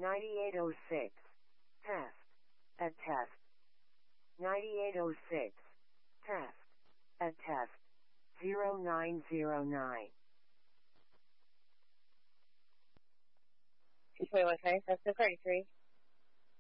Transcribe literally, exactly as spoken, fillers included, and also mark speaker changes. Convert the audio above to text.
Speaker 1: ninety-eight oh six. Test. Attest. ninety-eight oh six. Test. Attest. zero nine zero nine.
Speaker 2: two twenty-one County, test thirty-three.